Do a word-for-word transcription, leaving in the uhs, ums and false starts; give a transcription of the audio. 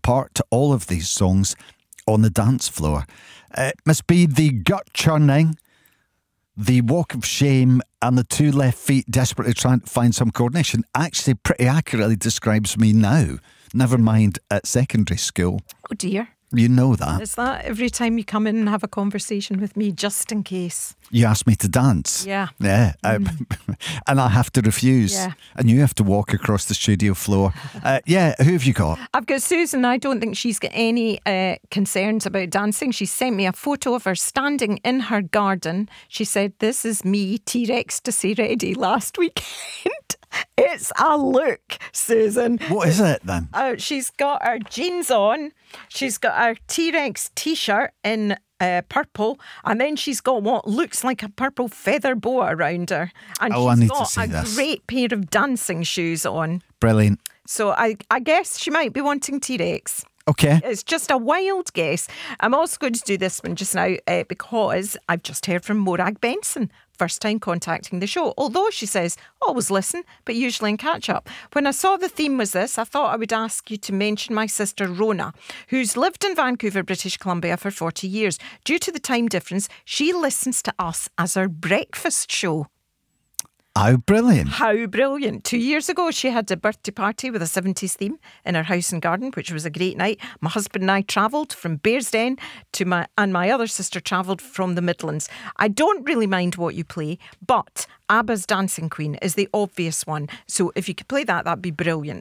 part to all of these songs on the dance floor. It must be the gut churning, the walk of shame, and the two left feet desperately trying to find some coordination. Actually, pretty accurately describes me now. Never mind at secondary school. Oh dear. You know that. Is that every time you come in and have a conversation with me, just in case? You ask me to dance. Yeah. Yeah. Um, and I have to refuse. Yeah. And you have to walk across the studio floor. Uh, yeah, who have you got? I've got Susan. I don't think she's got any uh, concerns about dancing. She sent me a photo of her standing in her garden. She said, "This is me, T-Rextasy ready last weekend." It's a look, Susan. What is it then? Uh, she's got her jeans on. She's got her T-Rex t-shirt in uh, purple, and then she's got what looks like a purple feather boa around her. And Oh, I she's need to got see a this. great pair of dancing shoes on. Brilliant. So I, I guess she might be wanting T-Rex. Okay. It's just a wild guess. I'm also going to do this one just now uh, because I've just heard from Morag Benson. First time contacting the show. Although she says, always listen, but usually in catch up. When I saw the theme was this, I thought I would ask you to mention my sister Rona, who's lived in Vancouver, British Columbia for forty years. Due to the time difference, she listens to us as her breakfast show. How brilliant. How brilliant. Two years ago, she had a birthday party with a seventies theme in her house and garden, which was a great night. My husband and I travelled from Bearsden to my, and my other sister travelled from the Midlands. I don't really mind what you play, but ABBA's Dancing Queen is the obvious one. So if you could play that, that'd be brilliant.